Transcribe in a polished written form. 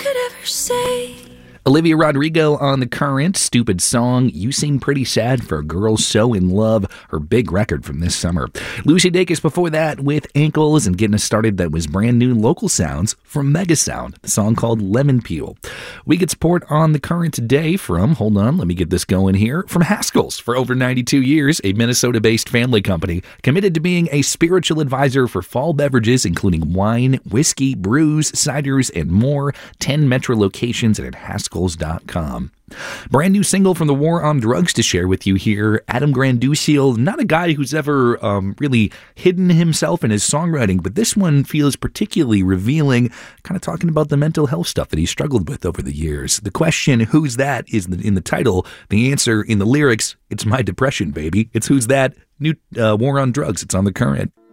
could ever say. Olivia Rodrigo on The Current, Stupid Song, You Seem Pretty Sad for a Girl So in Love, her big record from this summer. Lucy Dacus before that with Ankles, and getting us started, that was brand new local sounds from Mega Sound, the song called Lemon Peel. We get support on The Current today from, hold on, let me get this going here, from Haskell's. For over 92 years, a Minnesota-based family company committed to being a spiritual advisor for fall beverages, including wine, whiskey, brews, ciders, and more. 10 metro locations and at Haskell's.com. Brand new single from the War on Drugs to share with you here. Adam Granduciel, not a guy who's ever really hidden himself in his songwriting, but this one feels particularly revealing, kind of talking about the mental health stuff that he struggled with over the years. The question, who's that, is in the title. The answer in the lyrics, it's my depression, baby. It's who's that? New War on Drugs. It's on The Current.